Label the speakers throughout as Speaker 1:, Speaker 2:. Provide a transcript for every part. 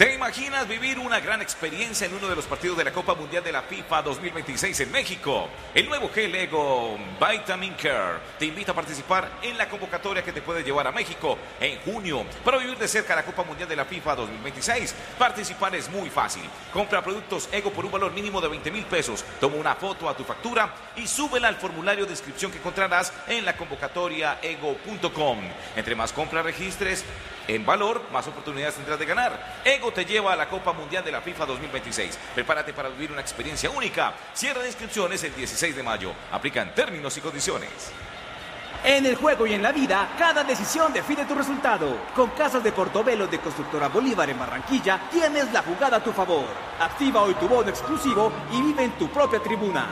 Speaker 1: ¿Te imaginas vivir una gran experiencia en uno de los partidos de la Copa Mundial de la FIFA 2026 en México? El nuevo gel Ego Vitamin Care te invita a participar en la convocatoria que te puede llevar a México en junio para vivir de cerca la Copa Mundial de la FIFA 2026. Participar es muy fácil. Compra productos Ego por un valor mínimo de 20,000 pesos. Toma una foto a tu factura y súbela al formulario de inscripción que encontrarás en la convocatoria ego.com. Entre más compras registres en valor, más oportunidades tendrás de ganar. Ego te lleva a la Copa Mundial de la FIFA 2026. Prepárate para vivir una experiencia única. Cierre de inscripciones el 16 de mayo. Aplican términos y condiciones.
Speaker 2: En el juego y en la vida, cada decisión define tu resultado. Con Casas de Portobelo de Constructora Bolívar en Barranquilla, tienes la jugada a tu favor. Activa hoy tu bono exclusivo y vive en tu propia tribuna.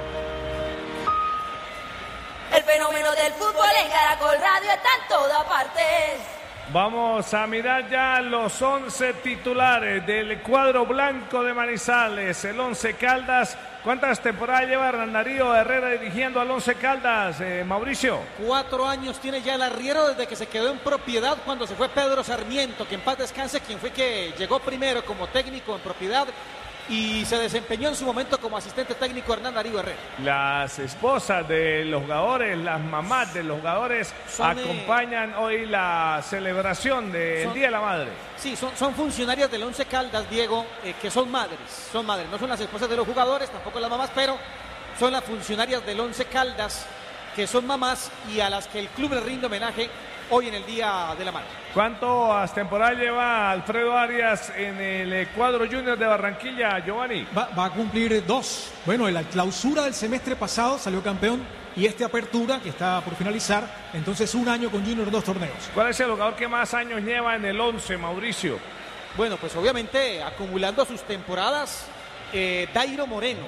Speaker 3: El fenómeno del fútbol en Caracol Radio está en todas partes.
Speaker 4: Vamos a mirar ya los 11 titulares del cuadro blanco de Manizales, el Once Caldas. ¿Cuántas temporadas lleva Hernán Darío Herrera dirigiendo al Once Caldas, Mauricio?
Speaker 5: 4 años tiene ya el arriero desde que se quedó en propiedad cuando se fue Pedro Sarmiento, que en paz descanse, quien fue que llegó primero como técnico en propiedad y se desempeñó en su momento como asistente técnico Hernán Darío Herrera.
Speaker 4: Las esposas de los jugadores, las mamás de los jugadores acompañan hoy la celebración del Día de la Madre.
Speaker 5: Sí, son funcionarias del Once Caldas, Diego, que son madres, no son las esposas de los jugadores, tampoco las mamás, pero son las funcionarias del Once Caldas, que son mamás y a las que el club le rinde homenaje hoy en el Día de la Madre.
Speaker 4: ¿Cuántas temporadas lleva Alfredo Arias en el cuadro junior de Barranquilla, Giovanni?
Speaker 6: Va a cumplir 2. Bueno, en la clausura del semestre pasado salió campeón y esta apertura, que está por finalizar, entonces 1 año con Junior, 2 torneos.
Speaker 4: ¿Cuál es el jugador que más años lleva en el 11, Mauricio?
Speaker 5: Bueno, pues obviamente acumulando sus temporadas, Dairo Moreno,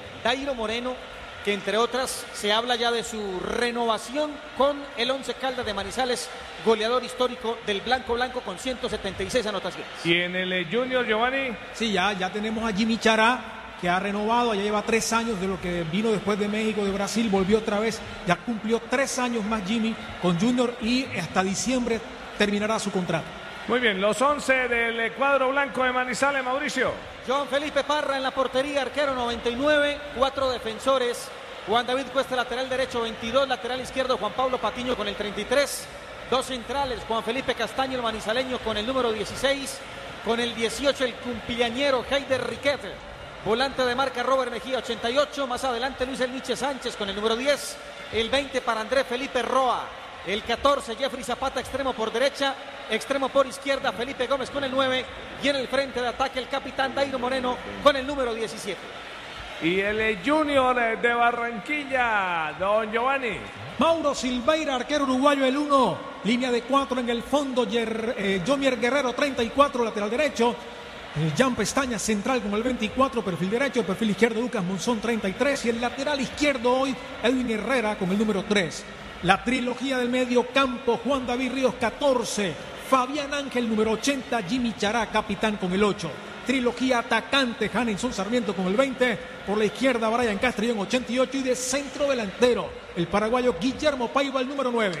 Speaker 5: que entre otras se habla ya de su renovación con el Once Caldas de Manizales, goleador histórico del Blanco con 176 anotaciones.
Speaker 4: ¿Y en el Junior, Giovanni?
Speaker 6: Sí, ya tenemos a Jimmy Chará, que ha renovado, ya lleva 3 años de lo que vino después de México, de Brasil, volvió otra vez, ya cumplió 3 años más Jimmy con Junior y hasta diciembre terminará su contrato.
Speaker 4: Muy bien, los 11 del cuadro blanco de Manizales, Mauricio.
Speaker 5: John Felipe Parra en la portería, arquero 99, 4 defensores. Juan David Cuesta, lateral derecho 22, lateral izquierdo Juan Pablo Patiño con el 33, 2 centrales, Juan Felipe Castaño, el manizaleño, con el número 16, con el 18 el cumpillañero Heider Riquet, volante de marca Robert Mejía 88, más adelante Luis El Nietzsche Sánchez con el número 10, el 20 para Andrés Felipe Roa, el 14 Jeffrey Zapata, extremo por derecha, extremo por izquierda Felipe Gómez con el 9 y en el frente de ataque el capitán Dairo Moreno con el número 17.
Speaker 4: Y el Junior de Barranquilla, don Giovanni.
Speaker 6: Mauro Silveira, arquero uruguayo, el 1. Línea de 4 en el fondo. Jomier Guerrero, 34, lateral derecho. Jan Pestaña, central con el 24, perfil derecho. Perfil izquierdo, Lucas Monzón, 33. Y el lateral izquierdo hoy, Edwin Herrera con el número 3. La trilogía del medio campo, Juan David Ríos, 14. Fabián Ángel, número 80. Jimmy Chará, capitán con el 8. Trilogía atacante, Hanenson Sarmiento con el 20, por la izquierda Brian Castrillón 88 y de centro delantero el paraguayo Guillermo Paiva el número 9.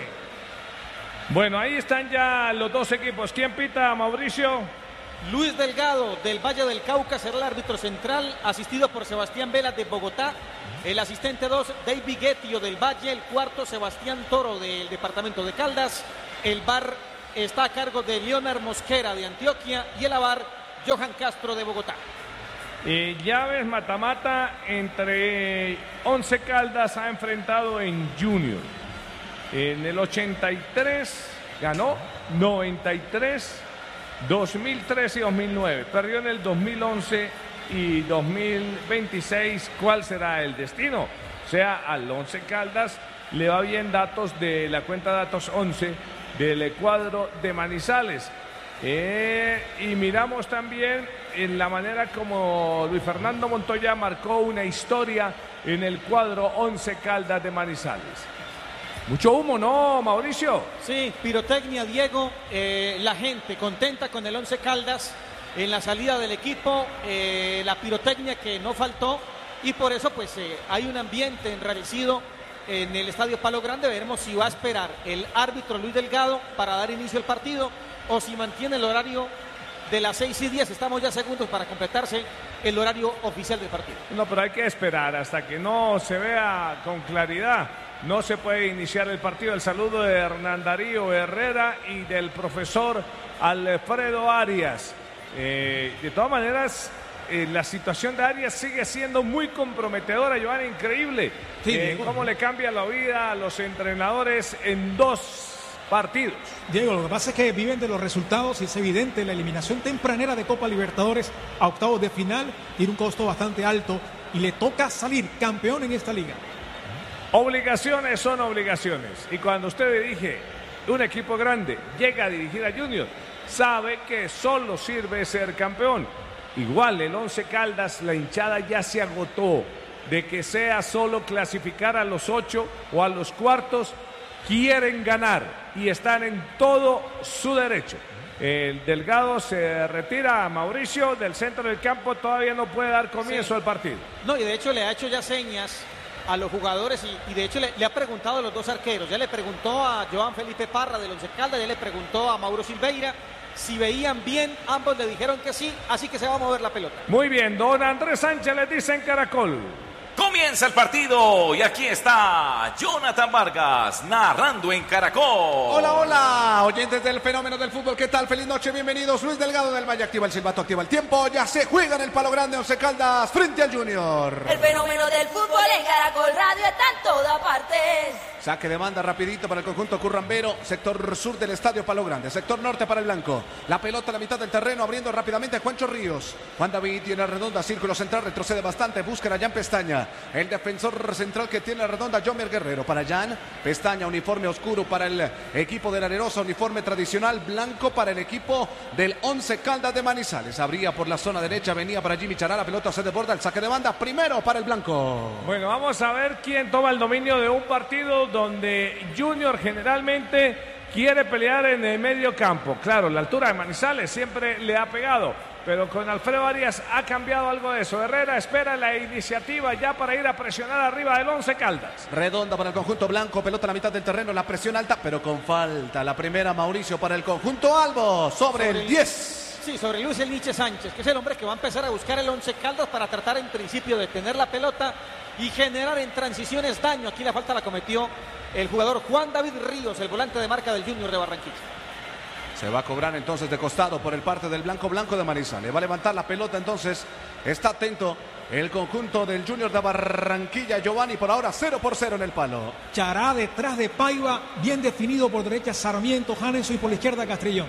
Speaker 4: Bueno, ahí están ya los 2 equipos. ¿Quién pita, Mauricio?
Speaker 5: Luis Delgado del Valle del Cauca será el árbitro central, asistido por Sebastián Vela de Bogotá. El asistente 2, David Guettio del Valle. El cuarto, Sebastián Toro del departamento de Caldas. El VAR está a cargo de Leonard Mosquera de Antioquia y el AVAR Johan Castro de Bogotá.
Speaker 4: Llaves mata-mata entre Once Caldas ha enfrentado en Junior. En el 83 ganó, 93, 2013 y 2009. Perdió en el 2011 y 2026. ¿Cuál será el destino? O sea, al Once Caldas le va bien datos de la cuenta datos 11 del cuadro de Manizales. Y miramos también en la manera como Luis Fernando Montoya marcó una historia en el cuadro Once Caldas de Manizales. Mucho humo, ¿no, Mauricio?
Speaker 5: Sí, pirotecnia, Diego. La gente contenta con el Once Caldas en la salida del equipo. La pirotecnia que no faltó y por eso pues hay un ambiente enrarecido en el Estadio Palo Grande. Veremos si va a esperar el árbitro Luis Delgado para dar inicio al partido o si mantiene el horario de las 6:10. Estamos ya segundos para completarse el horario oficial del partido.
Speaker 4: No, pero hay que esperar hasta que no se vea con claridad. No se puede iniciar el partido. El saludo de Hernán Darío Herrera y del profesor Alfredo Arias. De todas maneras, la situación de Arias sigue siendo muy comprometedora, Giovanni, increíble. Sí, cómo le cambia la vida a los entrenadores en 2 partidos.
Speaker 6: Diego, lo que pasa es que viven de los resultados y es evidente la eliminación tempranera de Copa Libertadores a octavos de final tiene un costo bastante alto y le toca salir campeón en esta liga.
Speaker 4: Obligaciones son obligaciones, y cuando usted dirige un equipo grande, llega a dirigir a Junior, sabe que solo sirve ser campeón. Igual el Once Caldas, la hinchada ya se agotó de que sea solo clasificar a los 8 o a los cuartos. Quieren ganar y están en todo su derecho. El Delgado se retira a Mauricio del centro del campo, todavía no puede dar comienzo al partido.
Speaker 5: No, y de hecho le ha hecho ya señas a los jugadores y de hecho le ha preguntado a los 2 arqueros. Ya le preguntó a Joan Felipe Parra del Once Caldas, ya le preguntó a Mauro Silveira si veían bien. Ambos le dijeron que sí, así que se va a mover la pelota.
Speaker 4: Muy bien, don Andrés Sánchez le dice en Caracol.
Speaker 1: Comienza el partido y aquí está Jonathan Vargas narrando en Caracol.
Speaker 7: Hola, hola, oyentes del fenómeno del fútbol, ¿qué tal? Feliz noche, bienvenidos. Luis Delgado del Valle activa el silbato, activa el tiempo. Ya se juega en el Palo Grande Once Caldas frente al Junior.
Speaker 3: El fenómeno del fútbol en Caracol Radio está en todas partes.
Speaker 7: Saque de banda rapidito para el conjunto currambero, sector sur del estadio Palo Grande, sector norte para el blanco. La pelota a la mitad del terreno, abriendo rápidamente a Juancho Ríos. Juan David tiene la redonda, círculo central, retrocede bastante, busca a Jan Pestaña. El defensor central que tiene la redonda, Jomer Guerrero. Para Jan Pestaña, uniforme oscuro para el equipo de la Arerosa, uniforme tradicional blanco para el equipo del Once Caldas de Manizales. Abría por la zona derecha, venía para Jimmy Chará, la pelota se desborda, el saque de banda, primero para el blanco.
Speaker 4: Bueno, vamos a ver quién toma el dominio de un partido donde Junior generalmente quiere pelear en el medio campo. Claro, la altura de Manizales siempre le ha pegado, pero con Alfredo Arias ha cambiado algo de eso. Herrera espera la iniciativa ya para ir a presionar arriba del Once Caldas.
Speaker 7: Redonda para el conjunto blanco, pelota a la mitad del terreno, la presión alta, pero con falta. La primera, Mauricio, para el conjunto albo, sobre el 10.
Speaker 5: Sí, sobre Luis El Niche Sánchez, que es el hombre que va a empezar a buscar el Once Caldas para tratar en principio de tener la pelota y generar en transiciones daño. Aquí la falta la cometió el jugador Juan David Ríos, el volante de marca del Junior de Barranquilla.
Speaker 7: Se va a cobrar entonces de costado por el parte del blanco de Manizales. Va a levantar la pelota entonces. Está atento el conjunto del Junior de Barranquilla. Giovanni, por ahora 0-0 en el palo.
Speaker 6: Chará detrás de Paiva, bien definido por derecha Sarmiento, Hanenson y por la izquierda Castrillón.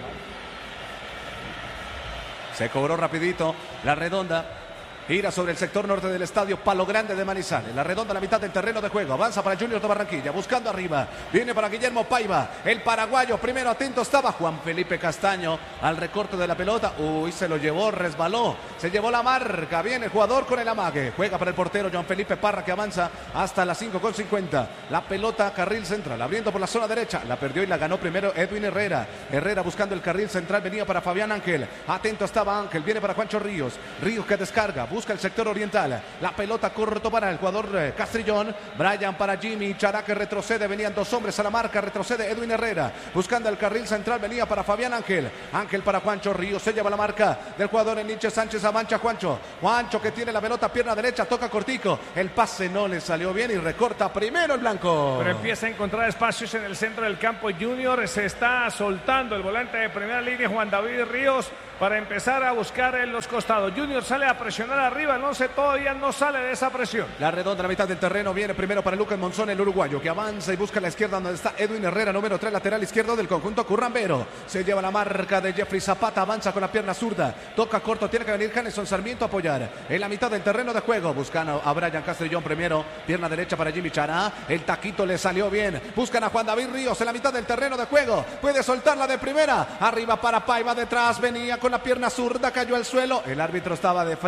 Speaker 7: Se cobró rapidito la redonda. Gira sobre el sector norte del estadio Palo Grande de Manizales. La redonda a la mitad del terreno de juego. Avanza para Junior de Barranquilla. Buscando arriba. Viene para Guillermo Paiva. El paraguayo. Primero atento estaba Juan Felipe Castaño al recorte de la pelota. Uy, se lo llevó, resbaló. Se llevó la marca. Viene el jugador con el amague. Juega para el portero Juan Felipe Parra que avanza hasta las 5:50. La pelota carril central. Abriendo por la zona derecha. La perdió y la ganó primero Edwin Herrera. Herrera buscando el carril central. Venía para Fabián Ángel. Atento estaba Ángel. Viene para Juancho Ríos. Ríos que descarga. Busca el sector oriental. La pelota corto para el jugador Castrillón. Brian para Jimmy Chará que retrocede. Venían 2 hombres a la marca. Retrocede Edwin Herrera. Buscando el carril central. Venía para Fabián Ángel. Ángel para Juancho Ríos. Se lleva la marca del jugador Nietzsche Sánchez. Avancha Juancho. Juancho que tiene la pelota. Pierna derecha. Toca cortico. El pase no le salió bien y recorta primero el blanco.
Speaker 4: Pero empieza a encontrar espacios en el centro del campo. Junior se está soltando el volante de primera línea Juan David Ríos para empezar a buscar en los costados. Junior sale a presionar arriba, el Once todavía no sale de esa presión.
Speaker 7: La redonda a la mitad del terreno viene primero para Lucas Monzón, el uruguayo, que avanza y busca a la izquierda donde está Edwin Herrera, número 3, lateral izquierdo del conjunto currambero. Se lleva la marca de Jeffrey Zapata, avanza con la pierna zurda, toca corto, tiene que venir Hanneson Sarmiento a apoyar. En la mitad del terreno de juego, buscando a Brian Castrillón primero, pierna derecha para Jimmy Chará, el taquito le salió bien. Buscan a Juan David Ríos en la mitad del terreno de juego, puede soltarla de primera, arriba para Paiva, detrás venía con la pierna zurda, cayó al suelo, el árbitro estaba de frente, Luis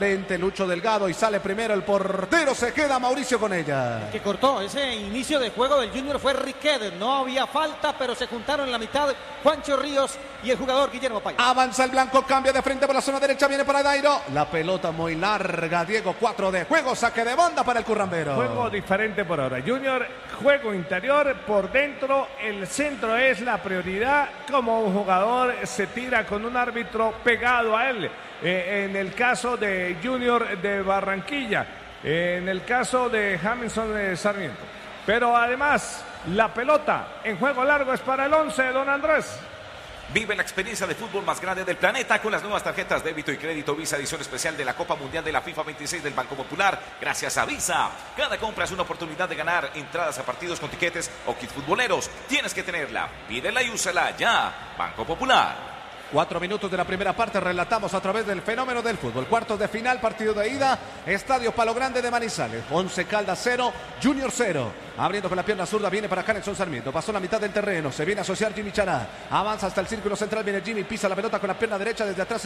Speaker 7: Lucho Delgado y sale primero el portero, se queda Mauricio con ella.
Speaker 5: Que cortó ese inicio de juego del Junior fue Riquet, no había falta, pero se juntaron en la mitad Juancho Ríos y el jugador Guillermo Paiva.
Speaker 7: Avanza el blanco, cambia de frente por la zona derecha, viene para Dairo. La pelota muy larga, Diego, 4 de juego, saque de banda para el currambero.
Speaker 4: Juego diferente por ahora. Junior, juego interior, por dentro, el centro es la prioridad. Como un jugador se tira con un árbitro pegado a él. En el caso de Junior de Barranquilla, en el caso de Jameson de Sarmiento. Pero además, la pelota en juego largo es para el 11, don Andrés.
Speaker 1: Vive la experiencia de fútbol más grande del planeta con las nuevas tarjetas débito y crédito Visa edición especial de la Copa Mundial de la FIFA 26 del Banco Popular. Gracias a Visa. Cada compra es una oportunidad de ganar entradas a partidos con tiquetes o kits futboleros. Tienes que tenerla. Pídela y úsala ya. Banco Popular.
Speaker 7: 4 minutos de la primera parte, relatamos a través del fenómeno del fútbol. Cuartos de final, partido de ida, Estadio Palo Grande de Manizales. 11 Caldas 0, Junior 0. Abriendo con la pierna zurda, viene para Jameson Sarmiento. Pasó la mitad del terreno, se viene a asociar Jimmy Chará. Avanza hasta el círculo central, viene Jimmy, pisa la pelota con la pierna derecha desde atrás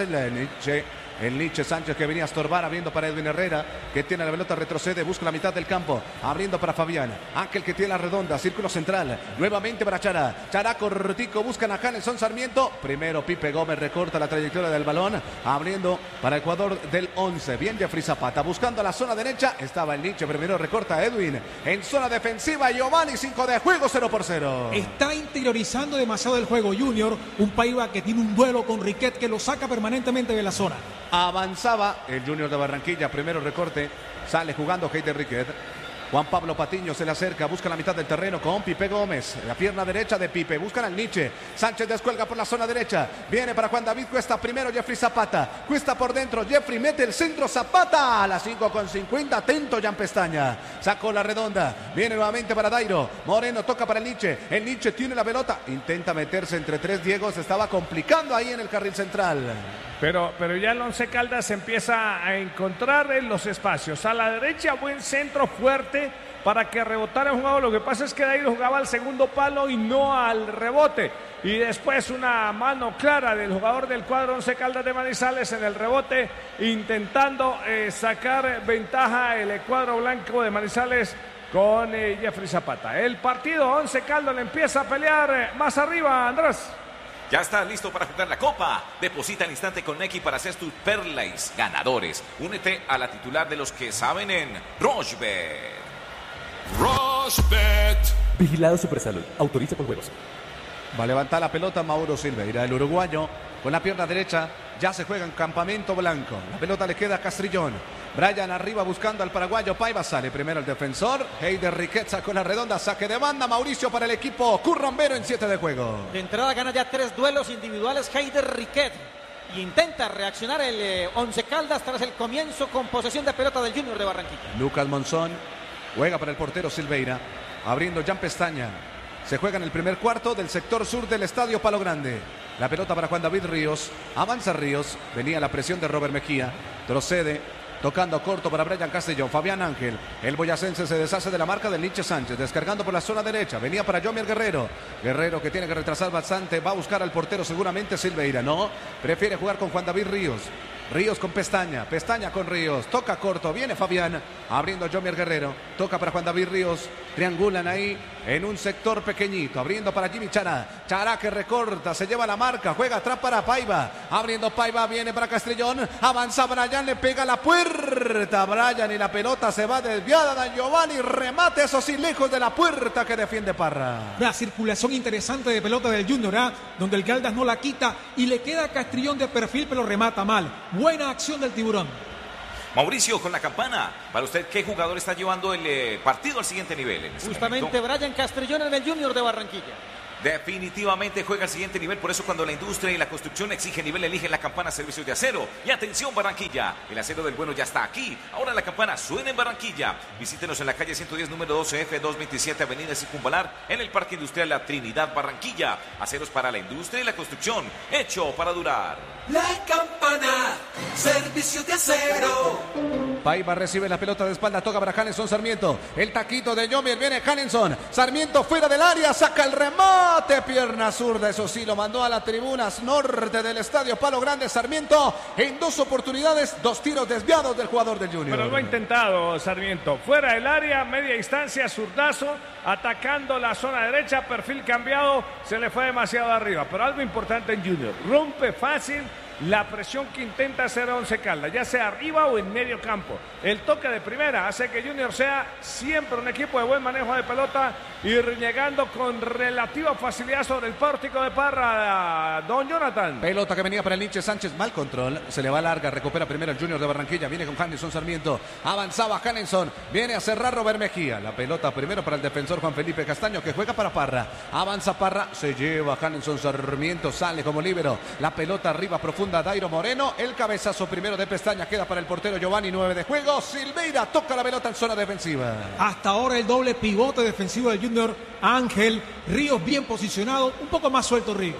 Speaker 7: el Nietzsche Sánchez que venía a estorbar, abriendo para Edwin Herrera, que tiene la pelota, retrocede, busca la mitad del campo. Abriendo para Fabián, Ángel que tiene la redonda, círculo central. Nuevamente para Chará. Chará cortico, buscan a Jameson Sarmiento. Primero Pipe Gómez recorta la trayectoria del balón, abriendo para el jugador del 11. Bien Jeffrey Zapata, buscando la zona derecha. Estaba el Nietzsche, primero recorta a Edwin. En zona defensiva, Giovanni, 5 de juego, 0-0.
Speaker 6: Está interiorizando demasiado el juego Junior. Un Paiva que tiene un duelo con Riquet que lo saca permanentemente de la zona.
Speaker 7: Avanzaba el Junior de Barranquilla, primero recorte. Sale jugando Heider Riquet. Juan Pablo Patiño se le acerca, busca la mitad del terreno con Pipe Gómez. La pierna derecha de Pipe, buscan al Nietzsche. Sánchez descuelga por la zona derecha. Viene para Juan David Cuesta, primero Jeffrey Zapata. Cuesta por dentro, Jeffrey mete el centro, Zapata a las 5:50. Atento Jan Pestaña. Sacó la redonda. Viene nuevamente para Dairo. Moreno toca para el Nietzsche. El Nietzsche tiene la pelota. Intenta meterse entre tres. Diego se estaba complicando ahí en el carril central.
Speaker 4: Pero ya el Once Caldas empieza a encontrar en los espacios. A la derecha, buen centro fuerte para que rebotara el jugador. Lo que pasa es que Dairo jugaba al segundo palo y no al rebote. Y después una mano clara del jugador del cuadro Once Caldas de Manizales en el rebote, intentando sacar ventaja el cuadro blanco de Manizales con Jeffrey Zapata. El partido Once Caldas le empieza a pelear más arriba, Andrés.
Speaker 1: Ya estás listo para jugar la Copa. Deposita al instante con Nequi para hacer tus perlays ganadores. Únete a la titular de los que saben en Rochebet.
Speaker 8: Rochebet. Vigilado Supersalud. Autoriza con juegos.
Speaker 7: Va a levantar la pelota Mauro Silveira, el uruguayo, con la pierna derecha. Ya se juega en campamento blanco. La pelota le queda a Castrillón. Brian arriba buscando al paraguayo Paiva. Sale primero el defensor. Heider Riquet con la redonda. Saque de banda. Mauricio para el equipo currambero en 7 de juego.
Speaker 5: De entrada gana ya 3 duelos individuales Heider Riquet. Y intenta reaccionar el Once Caldas tras el comienzo con posesión de pelota del Junior de Barranquilla.
Speaker 7: Lucas Monzón juega para el portero Silveira. Abriendo Jan Pestaña. Se juega en el primer cuarto del sector sur del Estadio Palo Grande. La pelota para Juan David Ríos. Avanza Ríos. Venía la presión de Robert Mejía. Trocede. Tocando corto para Brian Castellón. Fabián Ángel. El boyacense se deshace de la marca del Nietzsche Sánchez. Descargando por la zona derecha. Venía para Jomier Guerrero. Guerrero que tiene que retrasar bastante. Va a buscar al portero seguramente Silveira. No. Prefiere jugar con Juan David Ríos. Ríos con Pestaña. Pestaña con Ríos. Toca corto. Viene Fabián. Abriendo Jomier Guerrero. Toca para Juan David Ríos. Triangulan ahí en un sector pequeñito. Abriendo para Jimmy Chará. Chará que recorta. Se lleva la marca. Juega atrás para Paiva. Abriendo Paiva. Viene para Castrillón. Avanza Brian. Le pega la puerta. Brian y la pelota se va desviada. Dan Giovanni. Remate. Eso sí, lejos de la puerta que defiende Parra.
Speaker 6: Una circulación interesante de pelota del Junior, donde el Caldas no la quita y le queda a Castrillón de perfil, pero remata mal. Buena acción del Tiburón.
Speaker 1: Mauricio, con la campana, para usted, ¿qué jugador está llevando el partido al siguiente nivel?
Speaker 5: Justamente Brian Castrillón en el Junior de Barranquilla.
Speaker 1: Definitivamente juega al siguiente nivel, por eso cuando la industria y la construcción exigen nivel, eligen la campana Servicios de Acero. Y atención Barranquilla, el acero del bueno ya está aquí. Ahora la campana suena en Barranquilla. Visítenos en la calle 110, número 12F, 227, Avenida Circunvalar, en el Parque Industrial La Trinidad, Barranquilla. Aceros para la industria y la construcción, hecho para durar.
Speaker 9: La campana, Servicios de Acero.
Speaker 7: Paiva recibe la pelota de espalda, toca para Jameson Sarmiento. El taquito de Jomier, viene Jameson. Sarmiento fuera del área, saca el remate. remate, pierna zurda, eso sí, lo mandó a las tribunas norte del estadio Palo Grande. Sarmiento en 2 oportunidades, 2 tiros desviados del jugador del Junior.
Speaker 4: Pero lo ha intentado Sarmiento, fuera del área, media distancia, zurdazo, atacando la zona derecha, perfil cambiado, se le fue demasiado arriba. Pero algo importante en Junior, rompe fácil la presión que intenta hacer Once Caldas, ya sea arriba o en medio campo. El toque de primera hace que Junior sea siempre un equipo de buen manejo de pelota, ir llegando con relativa facilidad sobre el pórtico de Parra. Don Jonathan.
Speaker 7: Pelota que venía para el Linche Sánchez, mal control, se le va larga, recupera primero el Junior de Barranquilla, viene con Hanelson Sarmiento, avanzaba Hanelson, viene a cerrar Robert Mejía, la pelota primero para el defensor Juan Felipe Castaño, que juega para Parra, avanza Parra, se lleva Hanelson Sarmiento, sale como líbero, la pelota arriba profunda, Dairo Moreno, el cabezazo primero de Pestaña, queda para el portero Giovanni, 9 de juego, Silveira toca la pelota en zona defensiva.
Speaker 6: Hasta ahora el doble pivote defensivo del Junior, Ángel Ríos bien posicionado, un poco más suelto Ríos.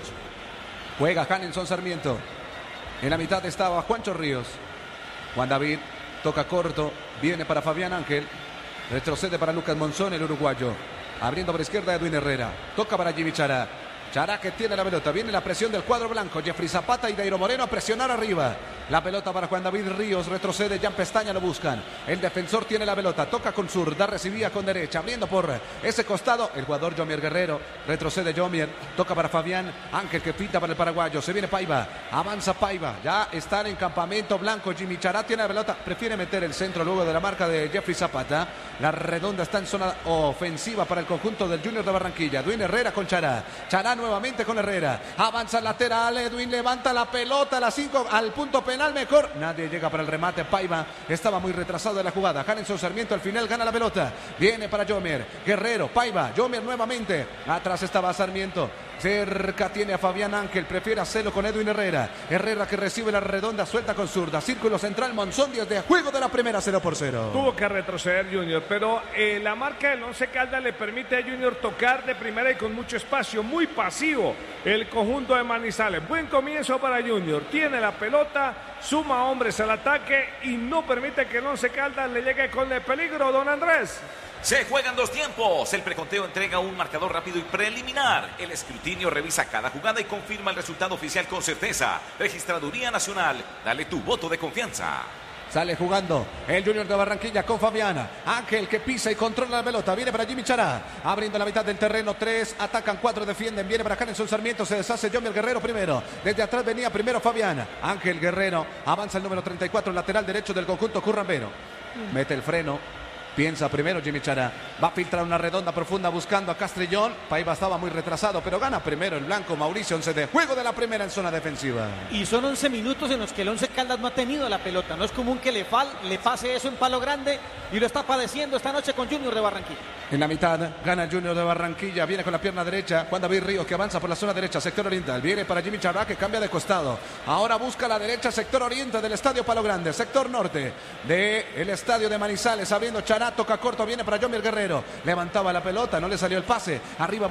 Speaker 7: Juega Hanelson Sarmiento, en la mitad estaba Juancho Ríos, Juan David toca corto, viene para Fabián Ángel, retrocede para Lucas Monzón, el uruguayo, abriendo por izquierda Edwin Herrera, toca para Jimmy Chará. Chará que tiene la pelota, viene la presión del cuadro blanco, Jeffrey Zapata y Dairo Moreno a presionar arriba. La pelota para Juan David Ríos, retrocede, Jan Pestaña lo buscan. El defensor tiene la pelota, toca con zurda, recibía con derecha, abriendo por ese costado. El jugador Jomier Guerrero, retrocede Jomier, toca para Fabián Ángel que pinta para el paraguayo. Se viene Paiva, avanza Paiva, ya están en campamento blanco. Jimmy Chará tiene la pelota, prefiere meter el centro luego de la marca de Jeffrey Zapata. La redonda está en zona ofensiva para el conjunto del Junior de Barranquilla. Edwin Herrera con Chará, Chará nuevamente con Herrera, avanza el lateral, Edwin levanta la pelota a la 5 al punto penal, mejor, nadie llega para el remate, Paiva estaba muy retrasado de la jugada, Hanelson Sarmiento al final gana la pelota, viene para Jomier, Guerrero, Paiva, Jomier nuevamente, atrás estaba Sarmiento, cerca tiene a Fabián Ángel, prefiere hacerlo con Edwin Herrera, Herrera que recibe la redonda, suelta con zurda, círculo central, Monzón, 10 de juego de la primera, 0-0.
Speaker 4: Tuvo que retroceder Junior, pero la marca del Once Caldas le permite a Junior tocar de primera y con mucho espacio, muy pasivo el conjunto de Manizales. Buen comienzo para Junior, tiene la pelota, suma hombres al ataque y no permite que el Once Caldas le llegue con el peligro, don Andrés.
Speaker 1: Se juegan 2 tiempos. El preconteo entrega un marcador rápido y preliminar. El escrutinio revisa cada jugada y confirma el resultado oficial con certeza. Registraduría Nacional, dale tu voto de confianza.
Speaker 7: Sale jugando el Junior de Barranquilla con Fabiana. Ángel que pisa y controla la pelota. Viene para Jimmy Chará. Abriendo la mitad del terreno. 3 atacan, 4 defienden. Viene para Hanelson Sarmiento. Se deshace Jomier Guerrero primero. Desde atrás venía primero Fabiana. Ángel Guerrero. Avanza el número 34, lateral derecho del conjunto Currambero. Mete el freno. Piensa primero Jimmy Chará. Va a filtrar una redonda profunda buscando a Castrillón. Paiva estaba muy retrasado, pero gana primero el blanco Mauricio. 11 de juego de la primera en zona defensiva.
Speaker 5: Y son 11 minutos en los que el Once Caldas no ha tenido la pelota. No es común que le pase eso en Palo Grande y lo está padeciendo esta noche con Junior de Barranquilla.
Speaker 7: En la mitad gana el Junior de Barranquilla. Viene con la pierna derecha. Juan David Ríos que avanza por la zona derecha, sector oriental. Viene para Jimmy Chará que cambia de costado. Ahora busca la derecha, sector oriente del estadio Palo Grande. Sector norte del estadio de Manizales. Abriendo Chará, toca corto, viene para Jomier Guerrero. Levantaba la pelota, no le salió el pase. Arriba